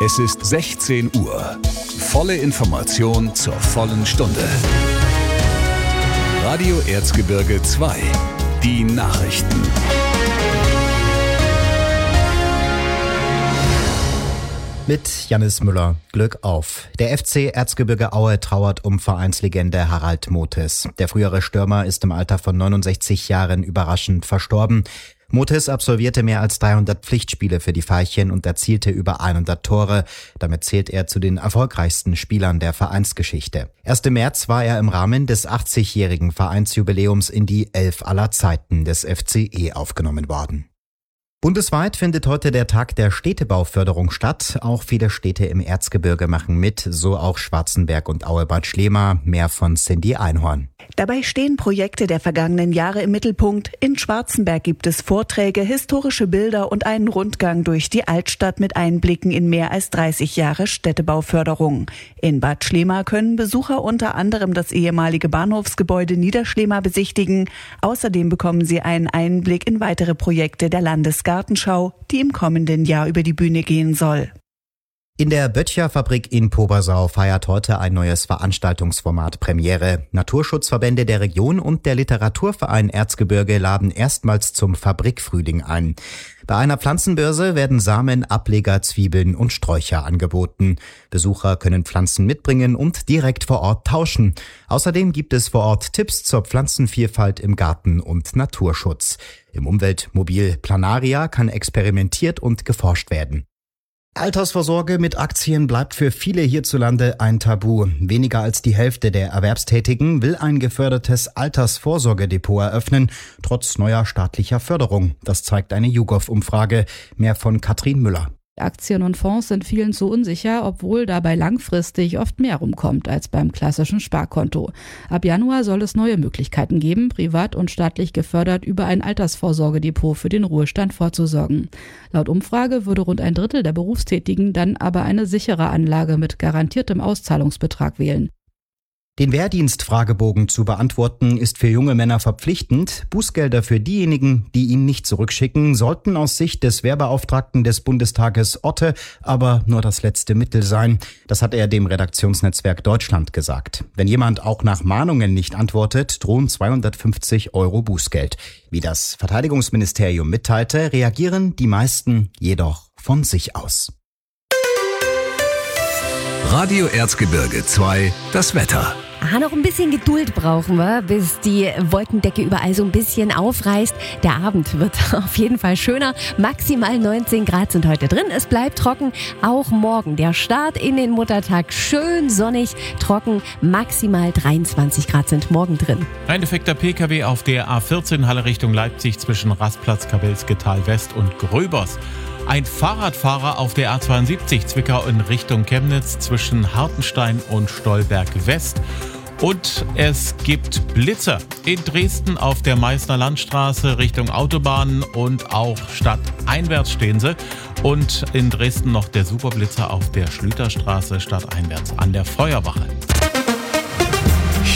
Es ist 16 Uhr. Volle Information zur vollen Stunde. Radio Erzgebirge 2. Die Nachrichten. Mit Jannis Müller. Glück auf. Der FC Erzgebirge Aue trauert um Vereinslegende Harald Motes. Der frühere Stürmer ist im Alter von 69 Jahren überraschend verstorben. Motes absolvierte mehr als 300 Pflichtspiele für die Veilchen und erzielte über 100 Tore. Damit zählt er zu den erfolgreichsten Spielern der Vereinsgeschichte. Erst im März war er im Rahmen des 80-jährigen Vereinsjubiläums in die 11 aller Zeiten des FCE aufgenommen worden. Bundesweit findet heute der Tag der Städtebauförderung statt. Auch viele Städte im Erzgebirge machen mit, so auch Schwarzenberg und Aue-Bad Schlema. Mehr von Cindy Einhorn. Dabei stehen Projekte der vergangenen Jahre im Mittelpunkt. In Schwarzenberg gibt es Vorträge, historische Bilder und einen Rundgang durch die Altstadt mit Einblicken in mehr als 30 Jahre Städtebauförderung. In Bad Schlema können Besucher unter anderem das ehemalige Bahnhofsgebäude Niederschlema besichtigen. Außerdem bekommen sie einen Einblick in weitere Projekte der Landesgartenschau, die im kommenden Jahr über die Bühne gehen soll. In der Böttcher-Fabrik in Pobersau feiert heute ein neues Veranstaltungsformat Premiere. Naturschutzverbände der Region und der Literaturverein Erzgebirge laden erstmals zum Fabrikfrühling ein. Bei einer Pflanzenbörse werden Samen, Ableger, Zwiebeln und Sträucher angeboten. Besucher können Pflanzen mitbringen und direkt vor Ort tauschen. Außerdem gibt es vor Ort Tipps zur Pflanzenvielfalt im Garten und Naturschutz. Im Umweltmobil Planaria kann experimentiert und geforscht werden. Altersvorsorge mit Aktien bleibt für viele hierzulande ein Tabu. Weniger als die Hälfte der Erwerbstätigen will ein gefördertes Altersvorsorgedepot eröffnen, trotz neuer staatlicher Förderung. Das zeigt eine YouGov-Umfrage. Mehr von Katrin Müller. Aktien und Fonds sind vielen zu unsicher, obwohl dabei langfristig oft mehr rumkommt als beim klassischen Sparkonto. Ab Januar soll es neue Möglichkeiten geben, privat und staatlich gefördert über ein Altersvorsorgedepot für den Ruhestand vorzusorgen. Laut Umfrage würde rund ein Drittel der Berufstätigen dann aber eine sichere Anlage mit garantiertem Auszahlungsbetrag wählen. Den Wehrdienstfragebogen zu beantworten ist für junge Männer verpflichtend. Bußgelder für diejenigen, die ihn nicht zurückschicken, sollten aus Sicht des Wehrbeauftragten des Bundestages Otte aber nur das letzte Mittel sein. Das hat er dem Redaktionsnetzwerk Deutschland gesagt. Wenn jemand auch nach Mahnungen nicht antwortet, drohen 250 € Bußgeld. Wie das Verteidigungsministerium mitteilte, reagieren die meisten jedoch von sich aus. Radio Erzgebirge 2, das Wetter. Noch ein bisschen Geduld brauchen wir, bis die Wolkendecke überall so ein bisschen aufreißt. Der Abend wird auf jeden Fall schöner. Maximal 19 Grad sind heute drin. Es bleibt trocken. Auch morgen der Start in den Muttertag schön sonnig, trocken. Maximal 23 Grad sind morgen drin. Ein defekter PKW auf der A14 Halle Richtung Leipzig zwischen Rastplatz Kabelsketal West und Gröbers. Ein Fahrradfahrer auf der A72 Zwickau in Richtung Chemnitz zwischen Hartenstein und Stolberg West. Und es gibt Blitzer in Dresden auf der Meißner Landstraße Richtung Autobahn und auch stadteinwärts stehen sie. Und in Dresden noch der Superblitzer auf der Schlüterstraße stadteinwärts an der Feuerwache.